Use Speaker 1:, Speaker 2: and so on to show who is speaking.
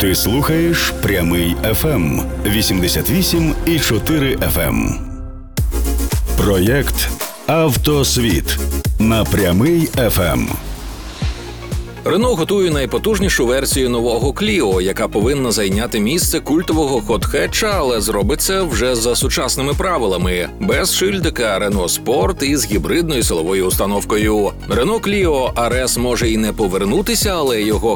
Speaker 1: Ти слухаєш Прямий ФМ 88,4 FM. Проєкт «Автосвіт» на Прямий ФМ.
Speaker 2: Рено готує найпотужнішу версію нового Кліо, яка повинна зайняти місце культового хот-хетча, але зробить це вже за сучасними правилами. Без шильдика Рено Спорт із гібридною силовою установкою. Рено Кліо RS може і не повернутися, але його